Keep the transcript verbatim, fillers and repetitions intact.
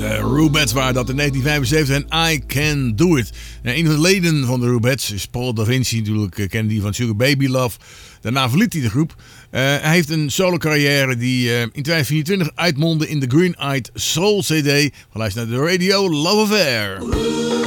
De Rubettes waren dat in negentien vijfenzeventig en I Can Do It. En een van de leden van de Rubettes is Paul Da Vinci, natuurlijk kennen die van Sugar Baby Love. Daarna verliet hij de groep. Uh, hij heeft een solo carrière die uh, in tweeduizend vierentwintig uitmondde in de Green Eyed Soul C D. Geluisterd naar de radio Love Affair.